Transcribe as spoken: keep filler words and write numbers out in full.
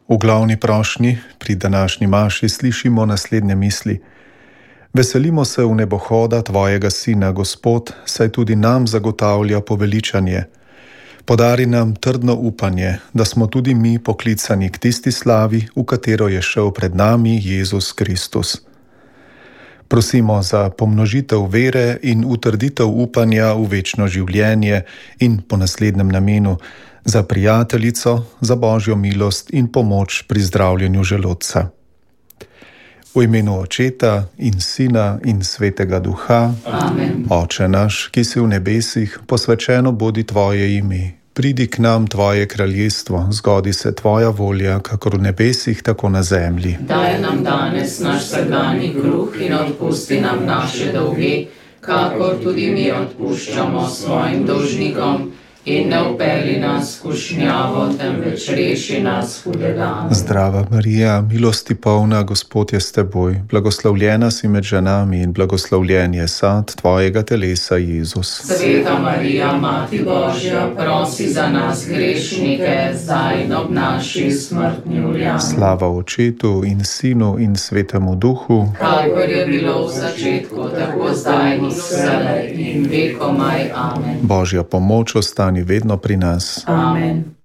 V glavni prošnji pri današnji maši slišimo naslednje misli. Veselimo se v nebohoda Tvojega Sina, Gospod, saj tudi nam zagotavlja poveličanje. Podari nam trdno upanje, da smo tudi mi poklicani k tisti slavi, v katero je šel pred nami Jezus Kristus. Prosimo za pomnožitev vere in utrditev upanja v večno življenje in po naslednjem namenu za prijateljico, za Božjo milost in pomoč pri zdravljenju želodca. V imenu Očeta in Sina in Svetega Duha. Amen. Oče naš, ki si v nebesih, posvečeno bodi Tvoje ime. Pridi k nam Tvoje kraljestvo, zgodi se Tvoja volja, kakor v nebesih, tako na zemlji. Daj nam danes naš vsakdanji kruh in odpusti nam naše dolge, kakor tudi mi odpuščamo svojim dolžnikom. In ne vpelji nas v skušnjavo, temveč reši nas hudega. Zdrava Marija, milosti polna, Gospod je s teboj, blagoslovljena si med ženami in blagoslovljen je sad Tvojega telesa, Jezus. Sveta Marija, Mati Božja, prosi za nas grešnike, zdaj in ob naši smrtni uri. Slava Očetu in Sinu in Svetemu Duhu, kakor je bilo v začetku, tako zdaj in vselej in vekomaj. Amen. Božja pomoč ostani vedno pri nas. Amen.